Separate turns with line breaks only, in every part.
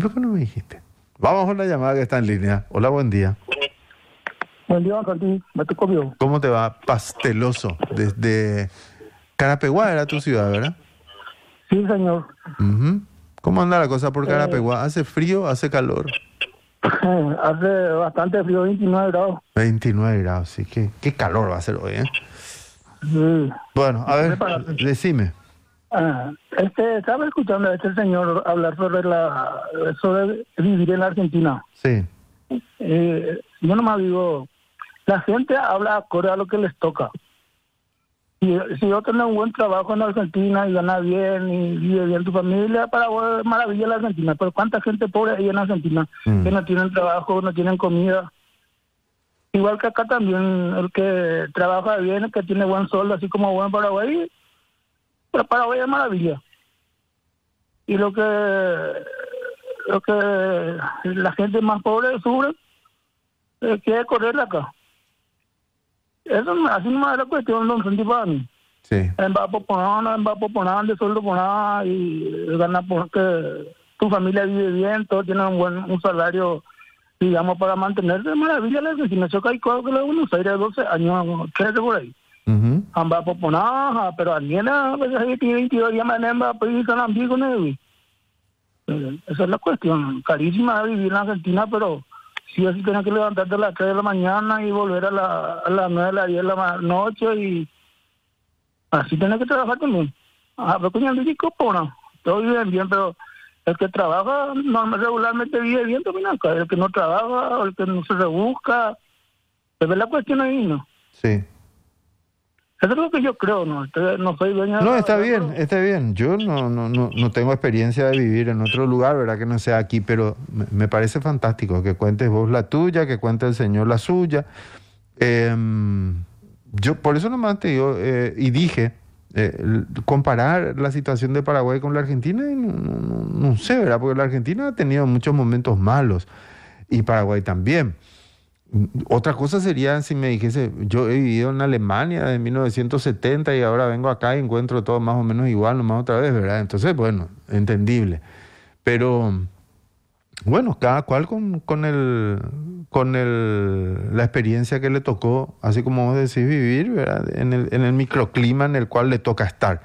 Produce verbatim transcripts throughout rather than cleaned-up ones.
¿Y por qué no me dijiste? Vamos con la llamada que está en línea. Hola, buen día.
Buen día, Santi. ¿Me te comió?
¿Cómo te va? Pasteloso. Desde Carapeguá era tu ciudad, ¿verdad?
Sí, señor.
Uh-huh. ¿Cómo anda la cosa por
Eh,
Carapeguá? ¿Hace frío? ¿Hace calor?
Hace bastante frío, veintinueve grados.
veintinueve grados, sí. Qué, qué calor va a ser hoy, ¿eh?
Sí.
Bueno, a ver,
Prepárate.
decime.
Ah, este, estaba escuchando a este señor hablar sobre la sobre vivir en la Argentina.
Sí.
Eh, yo nomás digo, la gente habla acorde a lo que les toca. Si, si yo tengo un buen trabajo en Argentina y gana bien y vive bien tu familia, para vos es maravilla la Argentina. Pero ¿cuánta gente pobre hay en Argentina
Mm.
que no tienen trabajo, no tienen comida? Igual que acá también, el que trabaja bien, el que tiene buen sueldo, así como buen Paraguay, pero Paraguay es maravilla. Y lo que lo que la gente más pobre sufre es que correr acá. Eso no- así no es la cuestión, no sentí para mí.
Sí.
En va por nada, en va por nada, de sueldo por nada, y gana porque tu familia vive bien, todos tienen un buen un salario, digamos, para mantenerse. De maravilla la Argentina. Yo que hay cosas que la Buenos Aires, doce años, trece por ahí.
Uh-huh.
Amba por nada, pero Aniela, pues ahí tiene veintidós días más en país con amigos, ¿no? Eh, Esa es la cuestión. Carísima vivir en Argentina, pero sí o sí tienes que levantarte a las tres de la mañana y volver a, la, a las nueve, a las diez de la ma- noche y así tienes que trabajar también. Ah, pero coño, no digo, no, todos viven bien, pero el que trabaja no, regularmente vive bien también acá. El que no trabaja, el que no se rebusca, es la cuestión ahí, ¿no?
Sí.
Eso es lo que yo creo, ¿no? Entonces, no soy dueño de
No,
la-
está
de-
bien, está bien. Yo no, no, no, no tengo experiencia de vivir en otro lugar, ¿verdad? Que no sea aquí, pero me, me parece fantástico que cuentes vos la tuya, que cuente el Señor la suya. Eh, yo por eso nomás te digo, eh, y dije, eh, l- comparar la situación de Paraguay con la Argentina, y no, no, no- no sé, ¿verdad? Porque la Argentina ha tenido muchos momentos malos y Paraguay también. Otra cosa sería si me dijese, yo he vivido en Alemania de mil novecientos setenta y ahora vengo acá y encuentro todo más o menos igual, nomás otra vez, ¿verdad? Entonces, bueno, entendible. Pero, bueno, cada cual con, con el, con el, la experiencia que le tocó, así como vos decís, vivir, ¿verdad? En el, en el microclima en el cual le toca estar.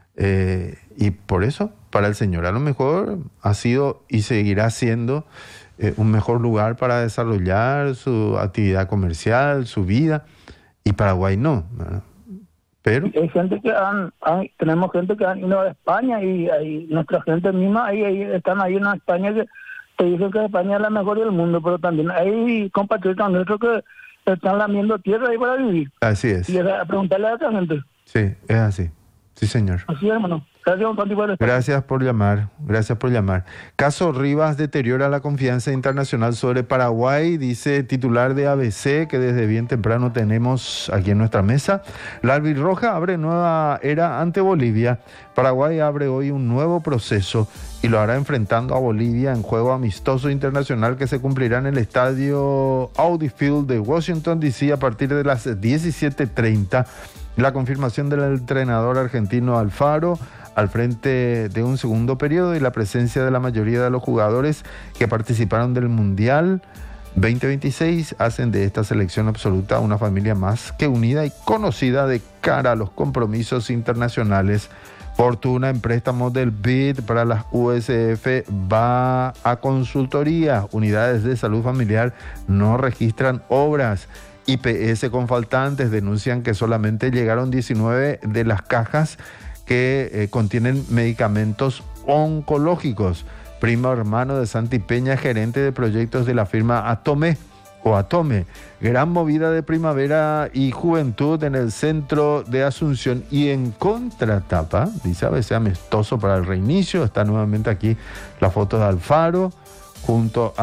Eh, y por eso, para el Señor, a lo mejor ha sido y seguirá siendo eh, un mejor lugar para desarrollar su actividad comercial, su vida, y Paraguay no, ¿verdad? Pero,
Hay gente que han, han- tenemos gente que han ido a España y hay nuestra gente misma, ahí, ahí están ahí en España que te dicen que España es la mejor del mundo, pero también hay compatriotas nuestros que están lamiendo tierra ahí para vivir.
así es,
Y es a preguntarle a esa gente.
sí, es así, sí señor.
Así es, hermano. Gracias, don Santi, por estar.
Gracias por llamar, gracias por llamar. Caso Rivas deteriora la confianza internacional sobre Paraguay, dice titular de A B C, que desde bien temprano tenemos aquí en nuestra mesa. La albirroja abre nueva era ante Bolivia. Paraguay abre hoy un nuevo proceso y lo hará enfrentando a Bolivia en juego amistoso internacional que se cumplirá en el estadio Audi Field de Washington, D C a partir de las diecisiete treinta. La confirmación del entrenador argentino Alfaro al frente de un segundo periodo y la presencia de la mayoría de los jugadores que participaron del Mundial veinte veintiséis hacen de esta selección absoluta una familia más que unida y conocida de cara a los compromisos internacionales. Fortuna en préstamos del B I D para las U S F va a consultoría. Unidades de salud familiar no registran obras. I P S con faltantes denuncian que solamente llegaron diecinueve de las cajas que eh, contienen medicamentos oncológicos. Primo hermano de Santi Peña, gerente de proyectos de la firma Atome o Atome. Gran movida de primavera y juventud en el centro de Asunción. Y en contratapa, dice A B C, amistoso para el reinicio. Está nuevamente aquí la foto de Alfaro junto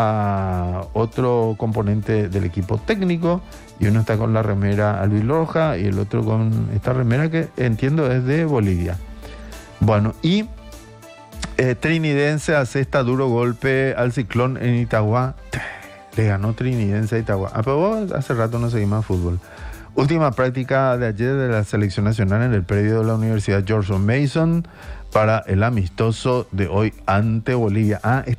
a otro componente del equipo técnico, y uno está con la remera albirroja y el otro con esta remera que entiendo es de Bolivia. Bueno, y eh, Trinidense asesta duro golpe al Ciclón en Itagua. Le ganó Trinidense a Itagua. Ah, pero vos hace rato no seguís más fútbol. Última práctica de ayer de la selección nacional en el predio de la Universidad George Mason para el amistoso de hoy ante Bolivia. Ah,